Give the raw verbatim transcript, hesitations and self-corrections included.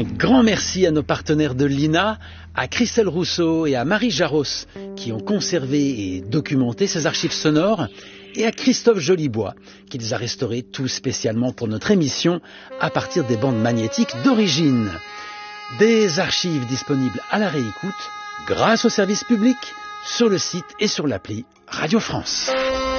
Un grand merci à nos partenaires de l'I N A, à Christelle Rousseau et à Marie Jaros qui ont conservé et documenté ces archives sonores, et à Christophe Jolibois qui les a restaurées tout spécialement pour notre émission à partir des bandes magnétiques d'origine. Des archives disponibles à la réécoute grâce au service public sur le site et sur l'appli Radio France.